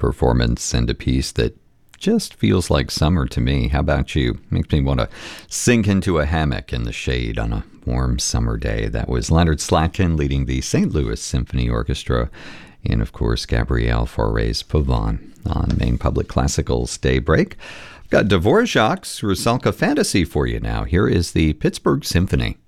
performance and a piece that just feels like summer to me. How about you? Makes me want to sink into a hammock in the shade on a warm summer day. That was Leonard Slatkin leading the St. Louis Symphony Orchestra, and of course Gabrielle Fauré's Pavane on Maine Public Classical's Daybreak. I've got Dvorak's Rusalka Fantasy for you now. Here is the Pittsburgh Symphony.